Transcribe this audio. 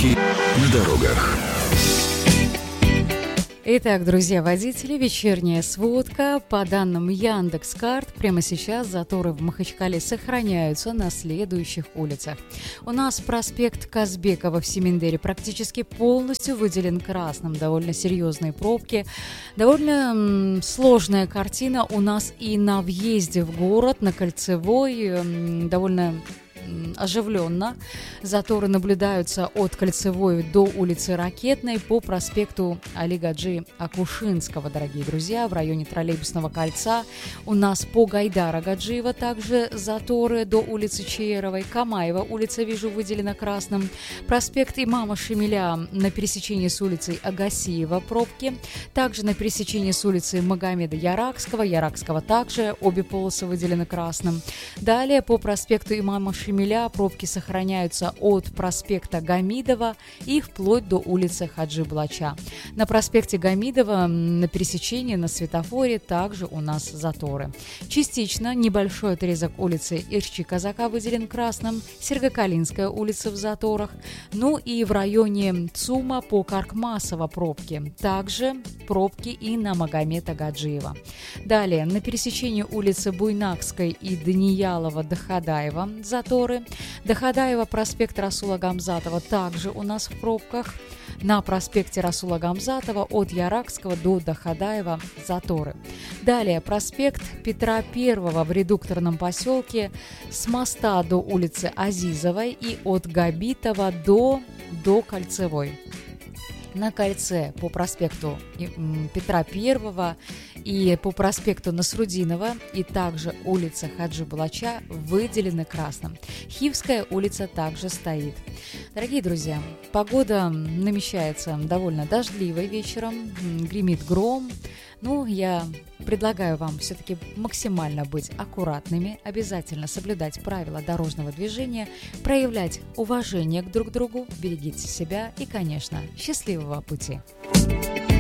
Пробки на дорогах. Итак, друзья водители, вечерняя сводка. По данным Яндекс.Карт, прямо сейчас заторы в Махачкале сохраняются на следующих улицах. У нас проспект Казбекова в Семендере практически полностью выделен красным. Довольно серьезные пробки. Довольно сложная картина у нас и на въезде в город, на Кольцевой. Довольно оживленно. Заторы наблюдаются от Кольцевой до улицы Ракетной по проспекту Али Гаджи Акушинского, дорогие друзья, в районе троллейбусного кольца. У нас по Гайдара Гаджиева также заторы до улицы Чаеровой. Камаева улица, вижу, выделена красным. Проспект Имама Шамиля на пересечении с улицей Агасиева пробки. Также на пересечении с улицей Магомеда Яракского также обе полосы выделены красным. Далее по проспекту Имама Шамиля пробки сохраняются от проспекта Гамидова и вплоть до улицы Хаджи Блача. На проспекте Гамидова на пересечении на светофоре также у нас заторы. Частично небольшой отрезок улицы Ирчи-Казака выделен красным, Сергокалинская улица в заторах, ну и в районе ЦУМа по Каркмасово пробки. Также пробки и на Магомеда Гаджиева. Далее на пересечении улицы Буйнакской и Даниялова-Дахадаева заторы. Дахадаева, проспект Расула Гамзатова также у нас в пробках. На проспекте Расула Гамзатова от Яракского до Дахадаева заторы. Далее проспект Петра Первого в редукторном поселке с моста до улицы Азизовой и от Габитова до Кольцевой. На кольце по проспекту Петра Первого и по проспекту Насрудинова и также улица Хаджи Балача выделены красным. Хивская улица также стоит. Дорогие друзья, погода намечается довольно дождливой вечером, гремит гром. Я предлагаю вам все-таки максимально быть аккуратными, обязательно соблюдать правила дорожного движения, проявлять уважение к друг другу, берегите себя и, конечно, счастливого пути.